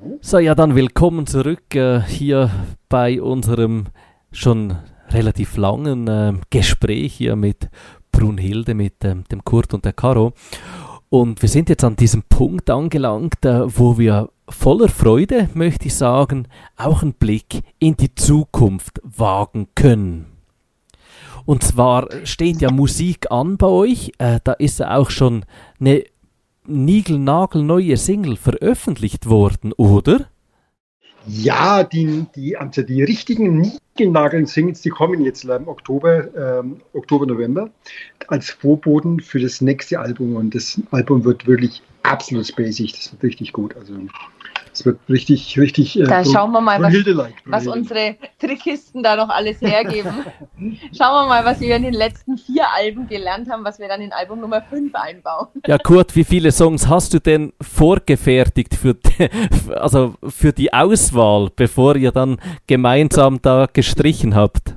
So, ja, dann willkommen zurück hier bei unserem schon relativ langen Gespräch hier mit Brunhilde, mit dem Kurt und der Caro. Und wir sind jetzt an diesem Punkt angelangt, wo wir voller Freude, möchte ich sagen, auch einen Blick in die Zukunft wagen können. Und zwar steht ja Musik an bei euch, da ist ja auch schon eine niegelnagelneue Single veröffentlicht worden, oder? Ja, die richtigen Niegelnageln-Singles, die kommen jetzt im Oktober, November, als Vorboten für das nächste Album. Und das Album wird wirklich absolut spacig. Das wird richtig gut. Also es wird richtig. Da schauen wir mal, was unsere Trickkisten da noch alles hergeben. Schauen wir mal, was wir in den letzten 4 Alben gelernt haben, was wir dann in Album Nummer 5 einbauen. Ja, Kurt, wie viele Songs hast du denn vorgefertigt für die Auswahl, bevor ihr dann gemeinsam da gestrichen habt?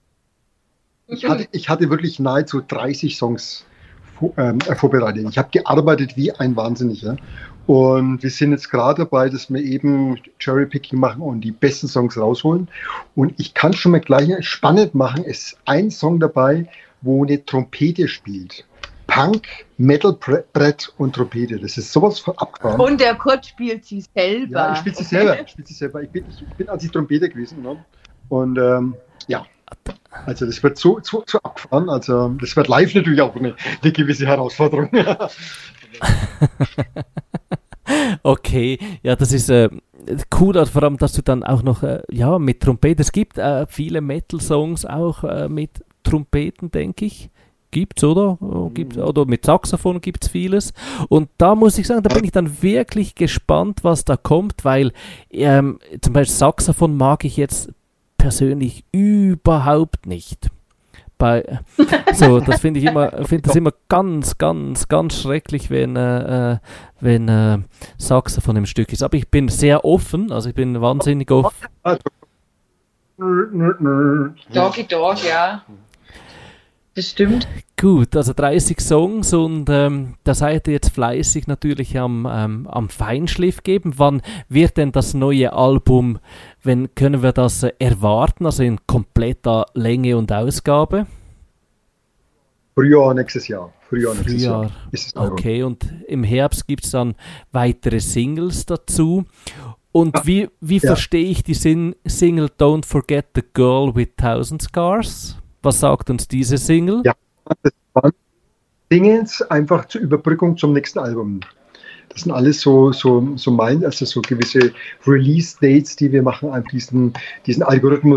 Ich hatte wirklich nahezu 30 Songs vorbereitet. Ich habe gearbeitet wie ein Wahnsinniger. Und wir sind jetzt gerade dabei, dass wir eben Cherrypicking machen und die besten Songs rausholen. Und ich kann schon mal gleich spannend machen. Es ist ein Song dabei, wo eine Trompete spielt. Punk, Metal, Brett und Trompete. Das ist sowas von abgefahren. Und der Kurt spielt sie selber. Ja, ich spiele sie selber. Ich bin als die Trompete gewesen. Ne? Und ja, also das wird so abgefahren. Also das wird live natürlich auch eine gewisse Herausforderung. Okay, ja, das ist cool, vor allem, dass du dann auch noch mit Trompeten, es gibt viele Metal-Songs auch mit Trompeten, denke ich. Gibt's, oder? Oder mit Saxophon gibt's vieles. Und da muss ich sagen, da bin ich dann wirklich gespannt, was da kommt, weil zum Beispiel Saxophon mag ich jetzt persönlich überhaupt nicht. Das finde ich immer ganz, ganz, ganz schrecklich, wenn Saxophon im Stück ist. Aber ich bin sehr offen, also ich bin wahnsinnig offen. Doggy Dog, ja. Das stimmt. Gut, also 30 Songs und da seid ihr jetzt fleißig natürlich am Feinschliff geben. Wann wird denn das neue Album, können wir das erwarten, also in kompletter Länge und Ausgabe? Frühjahr nächstes Jahr. Ist das Album. Okay, und im Herbst gibt es dann weitere Singles dazu. Und wie verstehe ich die Single Don't Forget the Girl with 1000 Scars? Was sagt uns diese Single? Ja, das waren Singles einfach zur Überbrückung zum nächsten Album. Das sind alles so gewisse Release-Dates, die wir machen, diesen Algorithmus